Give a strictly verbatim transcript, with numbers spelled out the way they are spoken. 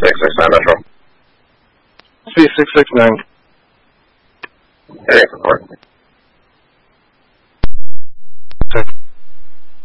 six six nine Metro. Speed six six nine. Heading for port.